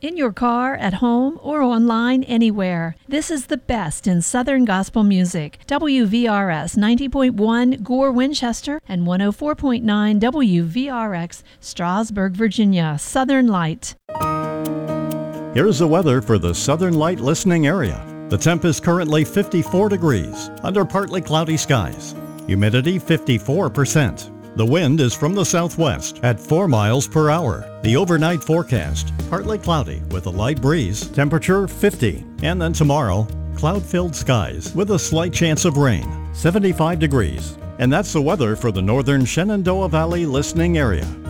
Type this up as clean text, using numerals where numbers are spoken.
In your car, at home, or online anywhere. This is the best in Southern gospel music. WVRS 90.1 Gore, Winchester, and 104.9 WVRX Strasburg, Virginia. Southern Light. Here's the weather for the Southern Light listening area. The temp is currently 54 degrees under partly cloudy skies. Humidity 54%. The wind is from the southwest at 4 miles per hour. The overnight forecast, partly cloudy with a light breeze, temperature 50. And then tomorrow, cloud-filled skies with a slight chance of rain, 75 degrees. And that's the weather for the northern Shenandoah Valley listening area.